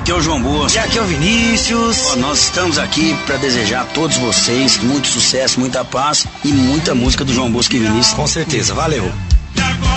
aqui é o João Bosco. E aqui é o Vinícius. Nós estamos aqui para desejar a todos vocês muito sucesso, muita paz e muita música do João Bosco e Vinícius. Com certeza, valeu.